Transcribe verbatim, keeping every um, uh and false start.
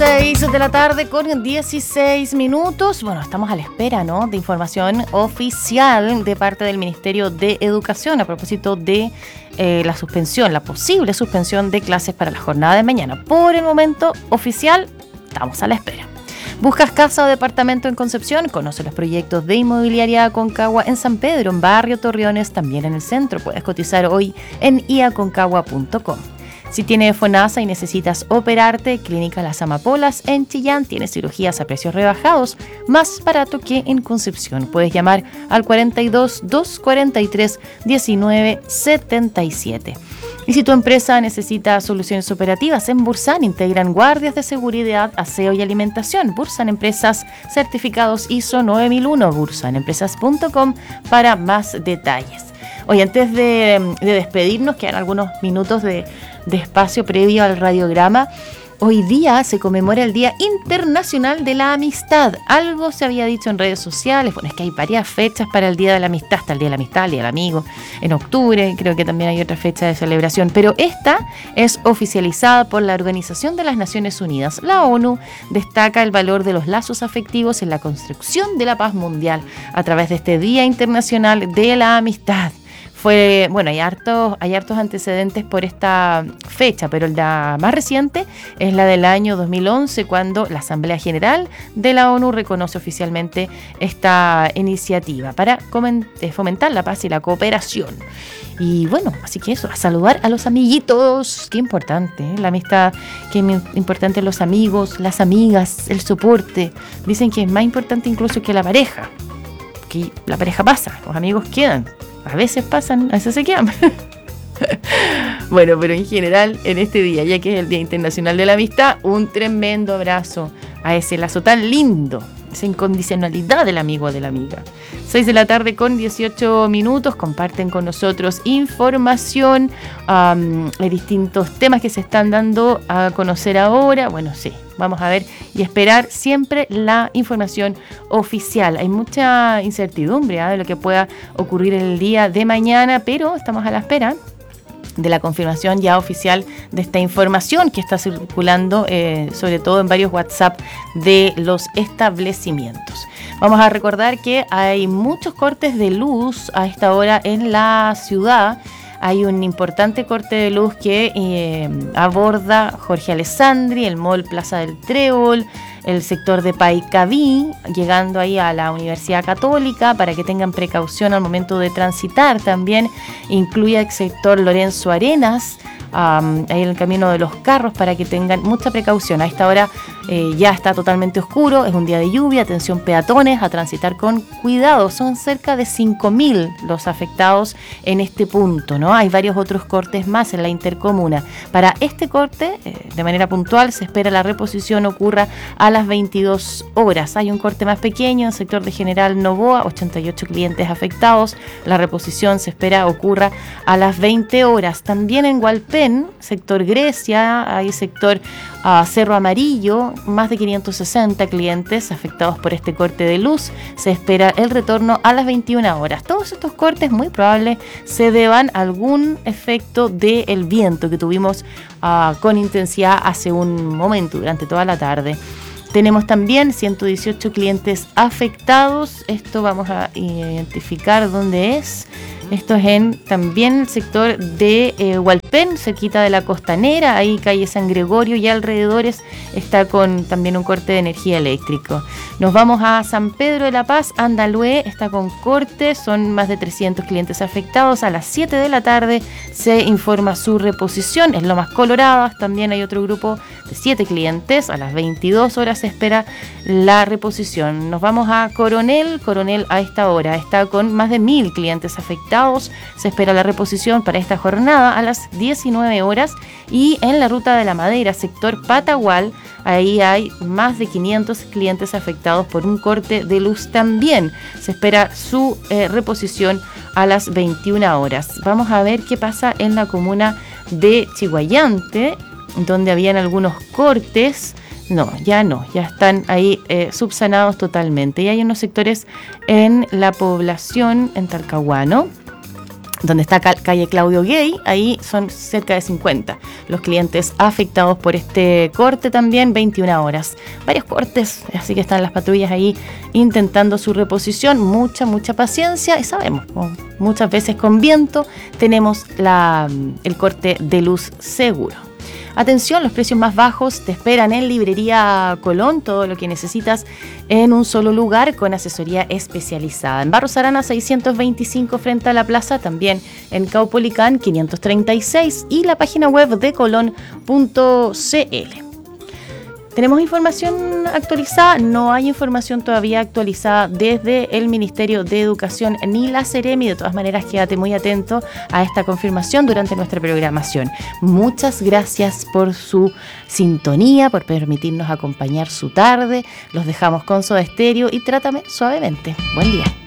seis de la tarde con dieciséis minutos. Bueno, estamos a la espera, ¿no?, de información oficial de parte del Ministerio de Educación a propósito de eh, la suspensión, la posible suspensión de clases para la jornada de mañana. Por el momento oficial, estamos a la espera. ¿Buscas casa o departamento en Concepción? Conoce los proyectos de Inmobiliaria Aconcagua en San Pedro, en Barrio Torreones, también en el centro. Puedes cotizar hoy en i aconcagua punto com. Si tienes FONASA y necesitas operarte, Clínica Las Amapolas en Chillán tiene cirugías a precios rebajados, más barato que en Concepción. Puedes llamar al cuarenta y dos, doscientos cuarenta y tres, diecinueve setenta y siete. Y si tu empresa necesita soluciones operativas, en Bursan integran guardias de seguridad, aseo y alimentación. Bursan Empresas, certificados I S O nueve mil uno, bursan empresas punto com para más detalles. Hoy, antes de, de despedirnos, quedan algunos minutos de, de espacio previo al radiograma. Hoy día se conmemora el Día Internacional de la Amistad. Algo se había dicho en redes sociales. Bueno, es que hay varias fechas para el Día de la Amistad. Está el Día de la Amistad, el Día del Amigo. En octubre creo que también hay otra fecha de celebración. Pero esta es oficializada por la Organización de las Naciones Unidas. La ONU destaca el valor de los lazos afectivos en la construcción de la paz mundial a través de este Día Internacional de la Amistad. Fue, bueno, hay hartos, hay hartos antecedentes por esta fecha, pero la más reciente es la del año dos mil once, cuando la Asamblea General de la ONU reconoce oficialmente esta iniciativa para fomentar la paz y la cooperación. Y bueno, así que eso, a saludar a los amiguitos, qué importante, ¿eh? La amistad, qué importante los amigos, las amigas, el soporte. Dicen que es más importante incluso que la pareja, que la pareja pasa, los amigos quedan. A veces pasan, a veces se quedan. Bueno, pero en general, en este día, ya que es el Día Internacional de la Amistad, un tremendo abrazo a ese lazo tan lindo, esa incondicionalidad del amigo o de la amiga. seis de la tarde con dieciocho minutos, comparten con nosotros información um, de distintos temas que se están dando a conocer ahora. Bueno, sí, vamos a ver y esperar siempre la información oficial. Hay mucha incertidumbre ¿eh? de lo que pueda ocurrir el día de mañana, pero estamos a la espera de la confirmación ya oficial de esta información que está circulando, eh, sobre todo en varios WhatsApp de los establecimientos. Vamos a recordar que hay muchos cortes de luz a esta hora en la ciudad. Hay un importante corte de luz que eh, aborda Jorge Alessandri, el mall Plaza del Trébol, el sector de Paicaví, llegando ahí a la Universidad Católica, para que tengan precaución al momento de transitar. También incluye el sector Lorenzo Arenas, um, ahí en el camino de los carros, para que tengan mucha precaución. A esta hora eh, ya está totalmente oscuro, es un día de lluvia, atención peatones, a transitar con cuidado. Son cerca de cinco mil los afectados en este punto, ¿no? Hay varios otros cortes más en la intercomuna. Para este corte, eh, de manera puntual, se espera la reposición ocurra a las veintidós horas. Hay un corte más pequeño en el sector de General Novoa, ochenta y ocho clientes afectados. La reposición se espera ocurra a las veinte horas. También en Hualpén, sector Grecia, hay sector uh, Cerro Amarillo, más de quinientos sesenta clientes afectados por este corte de luz. Se espera el retorno a las veintiuna horas. Todos estos cortes muy probable se deban a algún efecto del viento que tuvimos uh, con intensidad hace un momento, durante toda la tarde. Tenemos también ciento dieciocho clientes afectados. Esto vamos a identificar dónde es. Esto es en también el sector de eh, Hualpén, cerquita de la Costanera, ahí calle San Gregorio y alrededores está con también un corte de energía eléctrica. Nos vamos a San Pedro de la Paz, Andalhué está con corte, son más de trescientos clientes afectados. A las siete de la tarde se informa su reposición. En Lomas Coloradas también hay otro grupo de siete clientes. A las veintidós horas se espera la reposición. Nos vamos a Coronel, Coronel a esta hora está con más de mil clientes afectados. Se espera la reposición para esta jornada a las diecinueve horas. Y en la Ruta de la Madera, sector Patagual, ahí hay más de quinientos clientes afectados por un corte de luz también. Se espera su eh, reposición a las veintiuna horas. Vamos a ver qué pasa en la comuna de Chiguayante, donde habían algunos cortes. No, ya no, ya están ahí eh, subsanados totalmente. Y hay unos sectores en la población, en Talcahuano, donde está calle Claudio Gay, ahí son cerca de cincuenta. Los clientes afectados por este corte también, veintiuna horas. Varios cortes, así que están las patrullas ahí intentando su reposición. Mucha, mucha paciencia y sabemos, muchas veces con viento tenemos la, el corte de luz seguro. Atención, los precios más bajos te esperan en Librería Colón, todo lo que necesitas en un solo lugar con asesoría especializada. En Barros Arana seiscientos veinticinco frente a la plaza, también en Caupolicán quinientos treinta y seis y la página web de colón punto c l. ¿Tenemos información actualizada? No hay información todavía actualizada desde el Ministerio de Educación ni la Seremi. De todas maneras, quédate muy atento a esta confirmación durante nuestra programación. Muchas gracias por su sintonía, por permitirnos acompañar su tarde. Los dejamos con Soda Stereo y Trátame Suavemente. Buen día.